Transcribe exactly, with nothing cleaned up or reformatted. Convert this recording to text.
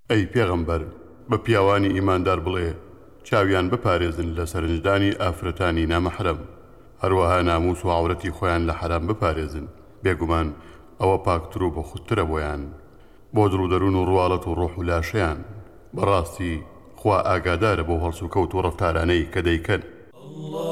ئەی پێغەمبەر بە پیاوانی ئیماندار بڵێ چاویان بپارێزن لە سەرنجدانی ئافرەتانی نامەحرەم، هەروەها ناموس و عەورەتی خۆیان لە حەرام بپارێزن، بێگومان ئەوە پاکتر و بەخودترە بۆیان بۆ دڵودەروون و ڕواڵەت و ڕۆح و لاشەیان. بەڕاستی خوا ئاگادارە بۆ هەڵسوکەوت و ڕەفتارانەی کە دەیکەن.